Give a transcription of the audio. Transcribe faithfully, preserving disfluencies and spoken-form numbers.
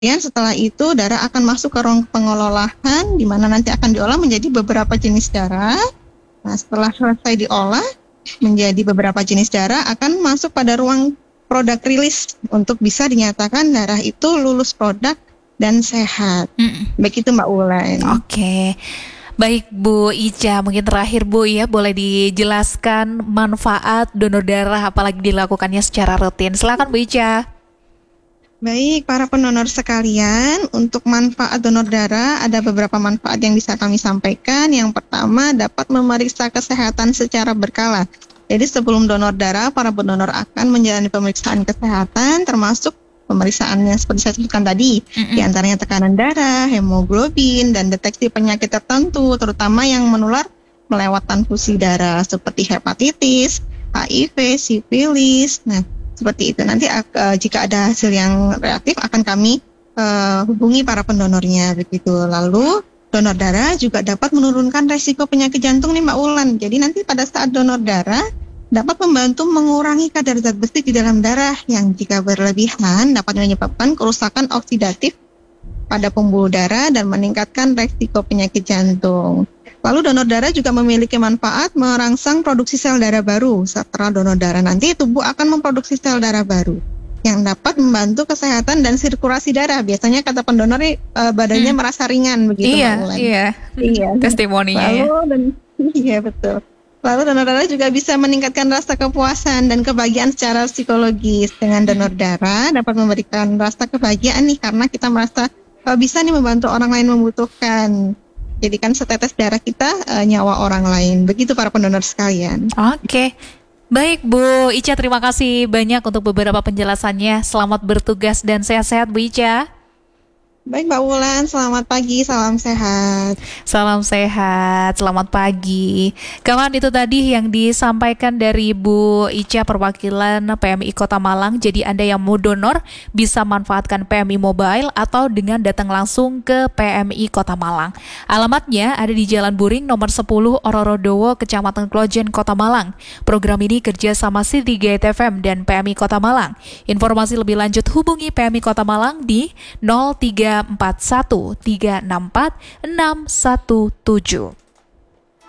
Kemudian setelah itu darah akan masuk ke ruang pengolahan di mana nanti akan diolah menjadi beberapa jenis darah. Nah, setelah selesai diolah menjadi beberapa jenis darah akan masuk pada ruang produk rilis untuk bisa dinyatakan darah itu lulus produk dan sehat. Mm. Begitu Mbak Ulan. Oke. Okay. Baik Bu Ica, mungkin terakhir Bu ya, boleh dijelaskan manfaat donor darah apalagi dilakukannya secara rutin. Silakan Bu Ica. Baik, para pendonor sekalian, untuk manfaat donor darah ada beberapa manfaat yang bisa kami sampaikan. Yang pertama, dapat memeriksa kesehatan secara berkala. Jadi sebelum donor darah, para pendonor akan menjalani pemeriksaan kesehatan, termasuk pemeriksaannya seperti saya sebutkan tadi, mm-hmm. di antaranya tekanan darah, hemoglobin, dan deteksi penyakit tertentu, terutama yang menular melewat transfusi darah seperti hepatitis, H I V, sifilis. Nah, seperti itu. Nanti uh, jika ada hasil yang reaktif akan kami uh, hubungi para pendonornya begitu. Lalu donor darah juga dapat menurunkan resiko penyakit jantung nih Mbak Ulan. Jadi nanti pada saat donor darah dapat membantu mengurangi kadar zat besi di dalam darah yang jika berlebihan dapat menyebabkan kerusakan oksidatif pada pembuluh darah dan meningkatkan resiko penyakit jantung. Lalu donor darah juga memiliki manfaat merangsang produksi sel darah baru. Setelah donor darah nanti tubuh akan memproduksi sel darah baru yang dapat membantu kesehatan dan sirkulasi darah. Biasanya kata pendonor uh, badannya hmm. merasa ringan begitu. Iya, iya. Iya. Testimoninya. Lalu ya. dan iya betul. Lalu donor darah juga bisa meningkatkan rasa kepuasan dan kebahagiaan secara psikologis. Dengan donor darah dapat memberikan rasa kebahagiaan nih karena kita merasa uh, bisa nih membantu orang lain membutuhkan. Jadi kan setetes darah kita uh, nyawa orang lain. Begitu para pendonor sekalian. Oke. Okay. Baik Bu Ica, terima kasih banyak untuk beberapa penjelasannya. Selamat bertugas dan sehat-sehat Bu Ica. Baik Mbak Wulan, selamat pagi, salam sehat. Salam sehat, selamat pagi. Kawan, itu tadi yang disampaikan dari Bu Ica perwakilan P M I Kota Malang. Jadi Anda yang mau donor bisa manfaatkan P M I Mobile atau dengan datang langsung ke P M I Kota Malang. Alamatnya ada di Jalan Buring nomor sepuluh Ororodowo, Kecamatan Klojen, Kota Malang. Program ini kerjasama City Gate F M dan P M I Kota Malang. Informasi lebih lanjut hubungi P M I Kota Malang di nol tiga empat satu tiga enam empat enam satu tujuh.